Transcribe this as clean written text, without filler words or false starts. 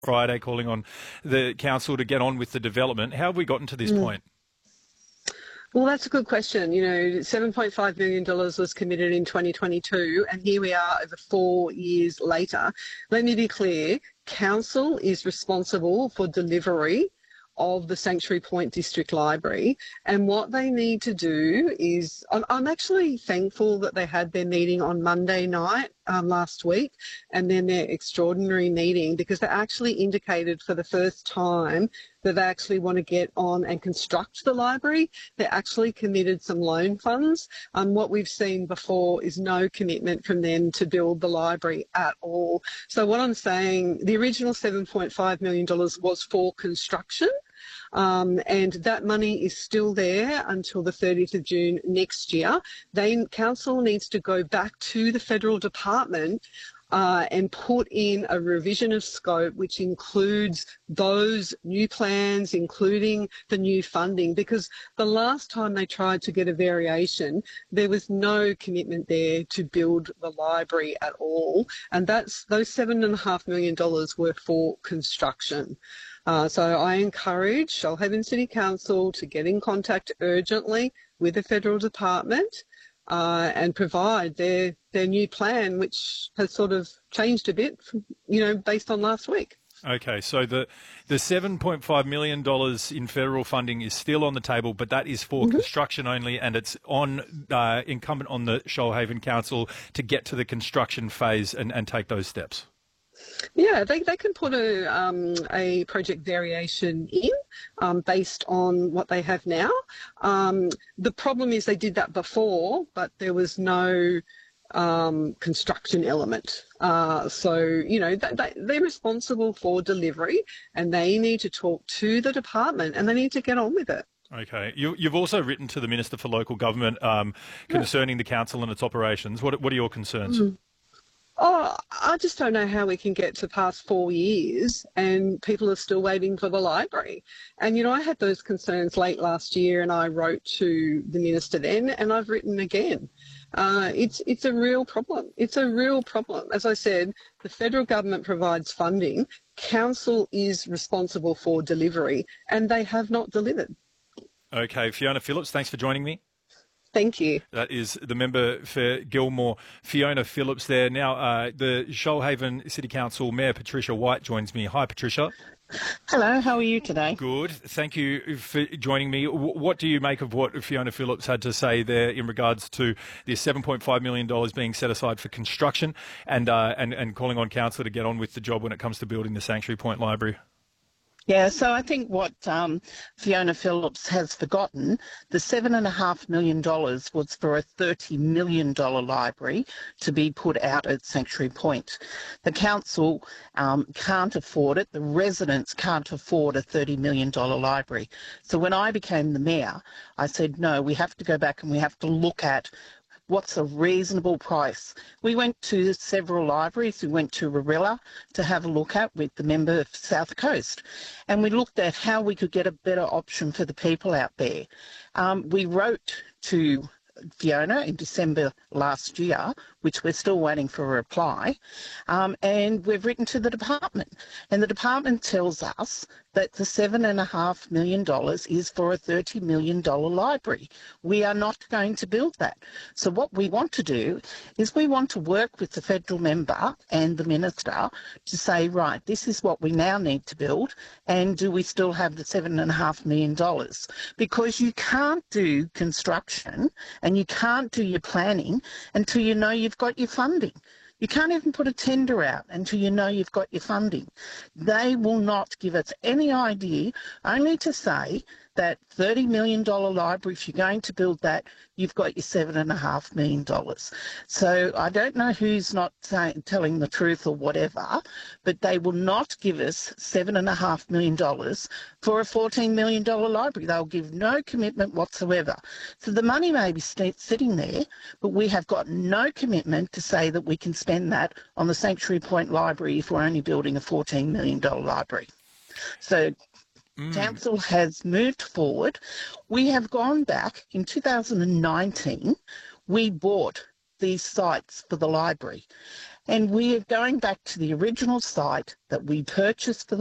Friday, calling on the council to get on with the development. How have we gotten to this point? Well, that's a good question. You know, $7.5 million was committed in 2022, and here we are over 4 years later. Let me be clear, council is responsible for delivery of the Sanctuary Point District Library, and what they need to do is, I'm actually thankful that they had their meeting on Monday night last week, and then their extraordinary meeting, because they actually indicated for the first time that they actually want to get on and construct the library. They actually committed some loan funds. What we've seen before is no commitment from them to build the library at all. So what I'm saying, the original $7.5 million was for construction. And that money is still there until the 30th of June next year. Council needs to go back to the federal department and put in a revision of scope which includes those new plans, including the new funding, because the last time they tried to get a variation, there was no commitment there to build the library at all. And those $7.5 million were for construction. So I encourage Shoalhaven City Council to get in contact urgently with the federal department and provide their new plan, which has sort of changed a bit, based on last week. Okay, so the $7.5 million in federal funding is still on the table, but that is for construction only, and it's incumbent on the Shoalhaven Council to get to the construction phase and take those steps. Yeah, they can put a project variation in based on what they have now. The problem is they did that before, but there was no construction element. They're responsible for delivery, and they need to talk to the department, and they need to get on with it. Okay. You've also written to the Minister for Local Government concerning the council and its operations. What are your concerns? Oh, I just don't know how we can get to past 4 years and people are still waiting for the library. And, I had those concerns late last year and I wrote to the Minister then, and I've written again. It's a real problem. It's a real problem. As I said, the federal government provides funding. Council is responsible for delivery, and they have not delivered. Okay. Fiona Phillips, thanks for joining me. Thank you. That is the member for Gilmore, Fiona Phillips there. Now, the Shoalhaven City Council Mayor Patricia White joins me. Hi, Patricia. Hello, how are you today? Good. Thank you for joining me. What do you make of what Fiona Phillips had to say there in regards to the $7.5 million being set aside for construction and calling on council to get on with the job when it comes to building the Sanctuary Point Library? Yeah, so I think what Fiona Phillips has forgotten, the $7.5 million was for a $30 million library to be put out at Sanctuary Point. The council can't afford it. The residents can't afford a $30 million library. So when I became the mayor, I said, no, we have to go back and we have to look at what's a reasonable price. We went to several libraries. We went to Rarilla to have a look at with the member of South Coast, and we looked at how we could get a better option for the people out there. We wrote to Fiona in December last year, which we're still waiting for a reply, and we've written to the department, and the department tells us that the $7.5 million is for a $30 million library. We are not going to build that. So what we want to do is we want to work with the federal member and the minister to say, right, this is what we now need to build, and do we still have the $7.5 million? Because you can't do construction and you can't do your planning until you know you've got your funding. You can't even put a tender out until you know you've got your funding. They will not give us any idea, only to say that $30 million library, if you're going to build that, you've got your $7.5 million. So I don't know who's not telling the truth or whatever, but they will not give us $7.5 million for a $14 million library. They'll give no commitment whatsoever. So the money may be sitting there, but we have got no commitment to say that we can spend that on the Sanctuary Point Library if we're only building a $14 million library. So Council has moved forward. We have gone back in 2019. We bought these sites for the library. And we are going back to the original site that we purchased for the